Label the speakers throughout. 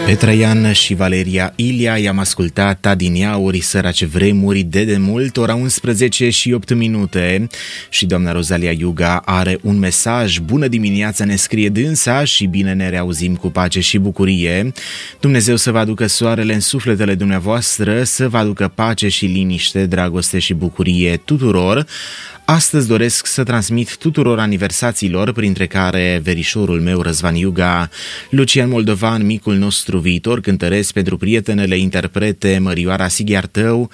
Speaker 1: Pe Traian și Valeria Ilia i-am ascultat adineauri, sărace vremuri, de demult, ora 11 și 8 minute. Și doamna Rozalia Iuga are un mesaj. Bună dimineața, ne scrie dânsa, și bine ne reauzim cu pace și bucurie. Dumnezeu să vă aducă soarele în sufletele dumneavoastră, să vă aducă pace și liniște, dragoste și bucurie tuturor. Astăzi doresc să transmit tuturor aniversațiilor, printre care verișorul meu Răzvan Iuga, Lucian Moldovan, micul nostru viitor cântăresc, pentru prietenele interprete Mărioara Sighiartău,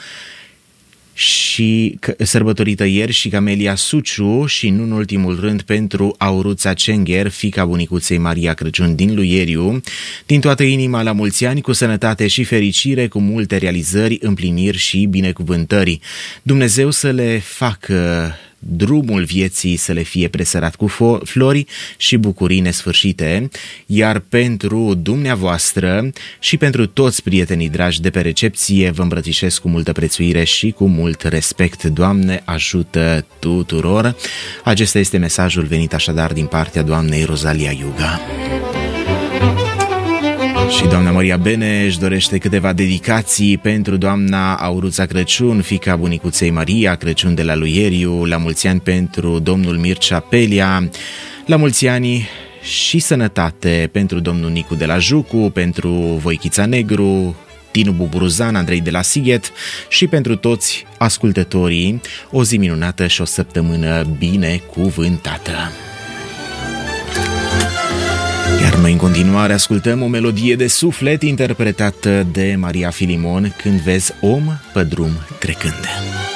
Speaker 1: și sărbătorită ieri, și Camelia Suciu, și nu în ultimul rând pentru Auruța Cengher, fiica bunicuței Maria Crăciun din Luieriu. Din toată inima, la mulți ani, cu sănătate și fericire, cu multe realizări, împliniri și binecuvântări. Dumnezeu să le facă drumul vieții să le fie presărat cu flori și bucurii nesfârșite, iar pentru dumneavoastră și pentru toți prietenii dragi de pe recepție vă îmbrățișez cu multă prețuire și cu mult respect. Doamne ajută tuturor! Acesta este mesajul venit așadar din partea doamnei Rozalia Iuga. Și doamna Maria Bene își dorește câteva dedicații pentru doamna Auruța Crăciun, fiica bunicuței Maria Crăciun de la Luieriu, la mulți ani pentru domnul Mircea Pelia, la mulți ani și sănătate pentru domnul Nicu de la Jucu, pentru Voichița Negru, Tinu Buburuzan, Andrei de la Sighet și pentru toți ascultătorii o zi minunată și o săptămână binecuvântată. Iar noi în continuare ascultăm o melodie de suflet interpretată de Maria Filimon, Când vezi om pe drum trecând.